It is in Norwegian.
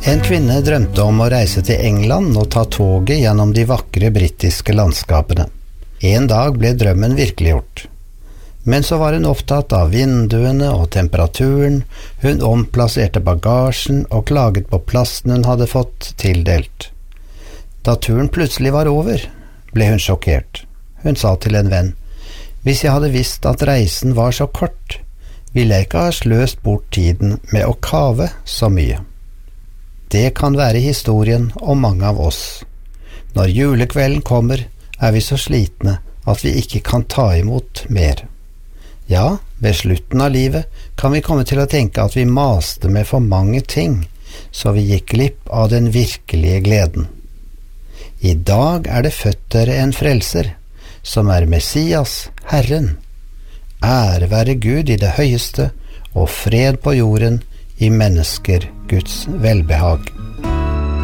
En kvinne drømte om å reise til England og ta toget gjennom de vakre britiske landskapene. En dag ble drømmen virkeliggjort. Men så var hun opptatt av vinduene og temperaturen, hun omplasserte bagasjen og klaget på plassen hun hadde fått tildelt. Da turen plutselig var over, ble hun sjokkert. Hun sa til en venn, «Hvis jeg hadde visst at reisen var så kort, ville jeg ikke ha sløst bort tiden med å kave så mye.» Det kan være historien om mange av oss. Når julekvelden kommer, vi så slitne at vi ikke kan ta imot mer. Ja, ved slutten av livet kan vi komme til å tenke at vi maste med for mange ting, så vi gikk glipp av den virkelige gleden. I dag det født dere en frelser, som Messias, Herren. Ære være Gud i det høyeste, og fred på jorden, i mennesker Guds velbehag.